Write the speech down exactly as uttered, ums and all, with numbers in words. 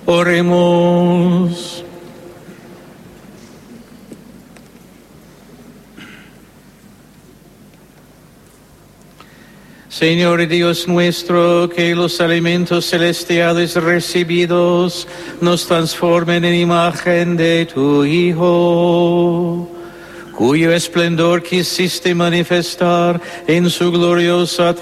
Oremos. Señor Dios nuestro, que los alimentos celestiales recibidos nos transformen en imagen de tu Hijo, cuyo esplendor quisiste manifestar en su gloriosa